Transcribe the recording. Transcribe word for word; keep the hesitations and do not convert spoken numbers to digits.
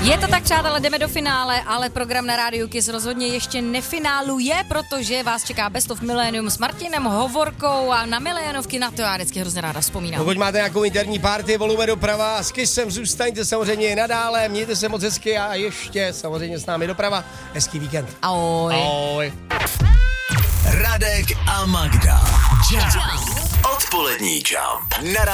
Je to tak, přátelé, jdeme do finále, ale program na Rádiu Kiss rozhodně ještě nefináluje, protože vás čeká Best of Millennium s Martinem Hovorkou a na milionovky, na to já vždycky hrozně ráda vzpomínám. Pokud máte nějakou interní party, volujeme doprava, s Kissem zůstaňte samozřejmě i nadále, mějte se moc hezky a ještě samozřejmě s námi doprava. Hezký víkend. Ahoj. Ahoj. Radek a Magda. Jump. Odpolední Jump. Na